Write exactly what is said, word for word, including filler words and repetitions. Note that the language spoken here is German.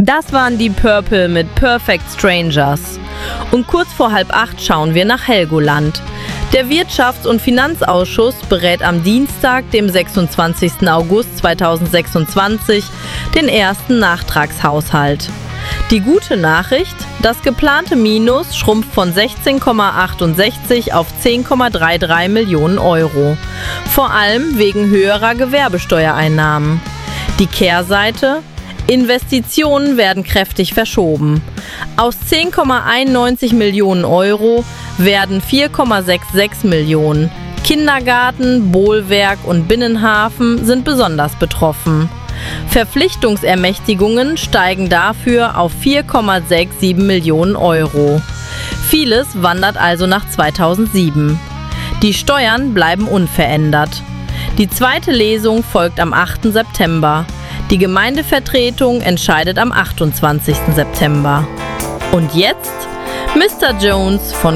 Das waren die Purple mit Perfect Strangers. Und kurz vor halb acht schauen wir nach Helgoland. Der Wirtschafts- und Finanzausschuss berät am Dienstag, dem sechsundzwanzigsten August zweitausendsechsundzwanzig, den ersten Nachtragshaushalt. Die gute Nachricht: Das geplante Minus schrumpft von sechzehn Komma achtundsechzig auf zehn Komma dreiunddreißig Millionen Euro. Vor allem wegen höherer Gewerbesteuereinnahmen. Die Kehrseite: Investitionen werden kräftig verschoben. Aus zehn Komma einundneunzig Millionen Euro werden vier Komma sechsundsechzig Millionen. Kindergarten, Bohlwerk und Binnenhafen sind besonders betroffen. Verpflichtungsermächtigungen steigen dafür auf vier Komma siebenundsechzig Millionen Euro. Vieles wandert also nach zweitausendsieben. Die Steuern bleiben unverändert. Die zweite Lesung folgt am achten September. Die Gemeindevertretung entscheidet am achtundzwanzigsten September. Und jetzt Mister Jones von